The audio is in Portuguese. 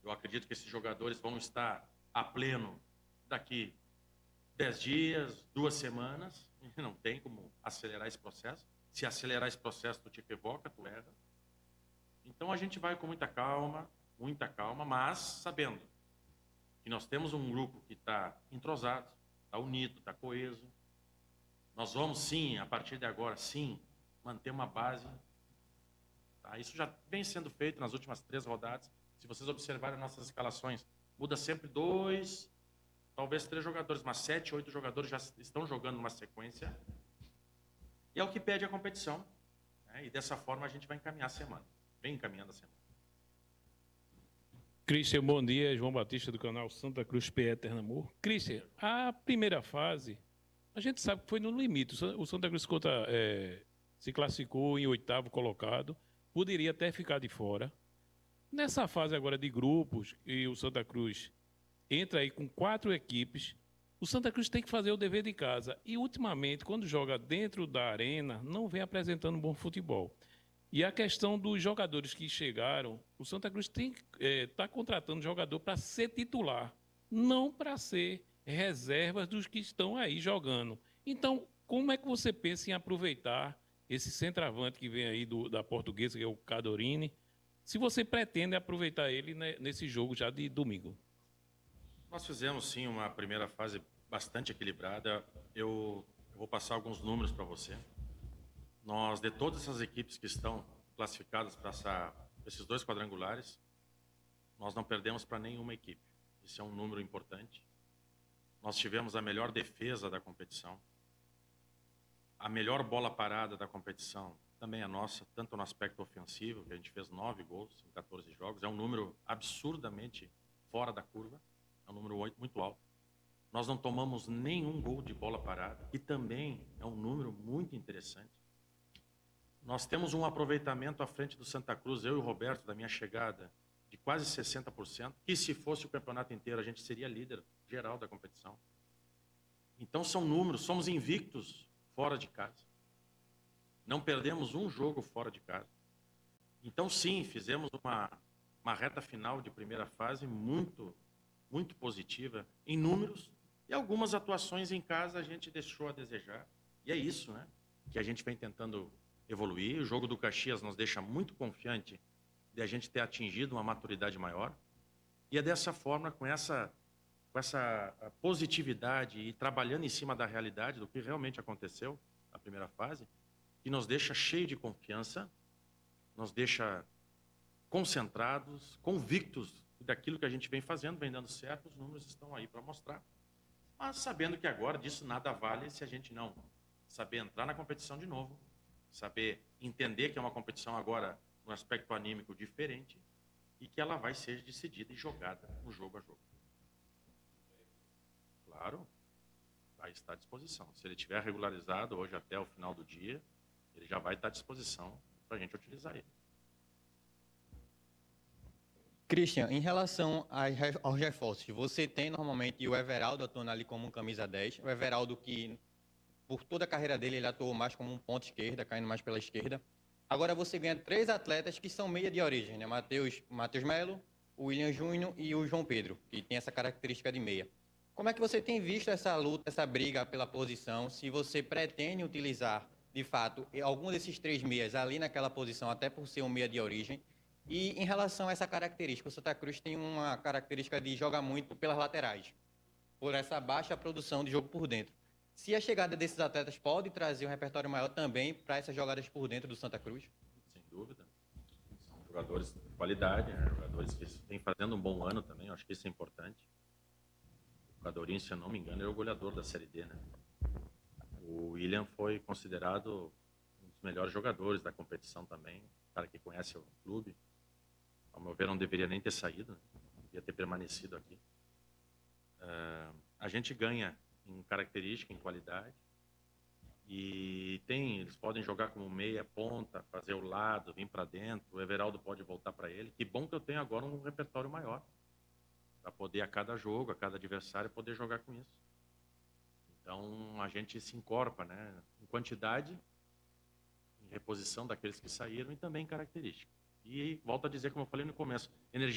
Eu acredito que esses jogadores vão estar a pleno daqui 10 dias, 2 semanas, e não tem como acelerar esse processo. Se acelerar esse processo, tu te equivoca, tu erra. Então a gente vai com muita calma, mas sabendo que nós temos um grupo que está entrosado, está unido, está coeso. Nós vamos sim, a partir de agora, sim, manter uma base. Tá? Isso já vem sendo feito nas últimas 3 rodadas. Se vocês observarem nossas escalações, muda sempre 2, talvez 3 jogadores, mas 7, 8 jogadores já estão jogando numa sequência. E é o que pede a competição. Né? E dessa forma a gente vai encaminhar a semana. Vem encaminhando a semana. Christian, bom dia. João Batista, do canal Santa Cruz PE Ternamor. Christian, a primeira fase, a gente sabe que foi no limite. O Santa Cruz se classificou em 8º colocado, poderia até ficar de fora. Nessa fase agora de grupos, e o Santa Cruz entra aí com 4 equipes, o Santa Cruz tem que fazer o dever de casa. E, ultimamente, quando joga dentro da arena, não vem apresentando um bom futebol. E a questão dos jogadores que chegaram, o Santa Cruz está contratando jogador para ser titular, não para ser reservas dos que estão aí jogando. Então, como é que você pensa em aproveitar esse centroavante que vem aí da Portuguesa, que é o Cadorini, se você pretende aproveitar ele nesse jogo já de domingo? Nós fizemos sim uma primeira fase bastante equilibrada. Eu vou passar alguns números para você. Nós, de todas essas equipes que estão classificadas para esses 2 quadrangulares, nós não perdemos para nenhuma equipe. Isso é um número importante. Nós tivemos a melhor defesa da competição. A melhor bola parada da competição também é nossa, tanto no aspecto ofensivo, que a gente fez 9 gols em 14 jogos. É um número absurdamente fora da curva. É um número muito alto. Nós não tomamos nenhum gol de bola parada, que também é um número muito interessante. Nós temos um aproveitamento à frente do Santa Cruz, eu e o Roberto, da minha chegada, de quase 60%, que se fosse o campeonato inteiro, a gente seria líder geral da competição. Então são números, somos invictos fora de casa. Não perdemos um jogo fora de casa. Então sim, fizemos uma reta final de primeira fase muito positiva em números, e algumas atuações em casa a gente deixou a desejar. E é isso, né, que a gente vem tentando evoluir. O jogo do Caxias nos deixa muito confiante de a gente ter atingido uma maturidade maior. E é dessa forma, com essa positividade e trabalhando em cima da realidade do que realmente aconteceu na primeira fase, que nos deixa cheio de confiança, nos deixa concentrados, convictos daquilo que a gente vem fazendo, vem dando certo. Os números estão aí para mostrar. Mas sabendo que agora disso nada vale se a gente não saber entrar na competição de novo, saber entender que é uma competição agora no aspecto anímico diferente e que ela vai ser decidida e jogada no jogo a jogo. Claro, vai estar à disposição. Se ele tiver regularizado hoje até o final do dia, ele já vai estar à disposição para a gente utilizar ele. Christian, em relação aos reforços, você tem normalmente o Everaldo atuando ali como um camisa 10, o Everaldo que, por toda a carreira dele, ele atuou mais como um ponta esquerda, caindo mais pela esquerda. Agora você ganha 3 atletas que são meia de origem, né? Matheus Melo, o William Júnior e o João Pedro, que tem essa característica de meia. Como é que você tem visto essa luta, essa briga pela posição, se você pretende utilizar, de fato, algum desses 3 meias ali naquela posição, até por ser um meia de origem? E em relação a essa característica, o Santa Cruz tem uma característica de jogar muito pelas laterais, por essa baixa produção de jogo por dentro. Se a chegada desses atletas pode trazer um repertório maior também para essas jogadas por dentro do Santa Cruz? Sem dúvida. São jogadores de qualidade, né? Jogadores que vêm fazendo um bom ano também, eu acho que isso é importante. O Cadorini, se eu não me engano, é o goleador da Série D, né? O William foi considerado um dos melhores jogadores da competição também, um cara que conhece o clube. Ao meu ver, não deveria nem ter saído, né? Devia ter permanecido aqui. A gente ganha em característica, em qualidade, e eles podem jogar como meia ponta, fazer o lado, vir para dentro. O Everaldo pode voltar para ele. Que bom que eu tenho agora um repertório maior para poder a cada jogo, a cada adversário poder jogar com isso. Então a gente se encorpa, né, em quantidade, em reposição daqueles que saíram e também em característica. E volto a dizer, como eu falei no começo, energia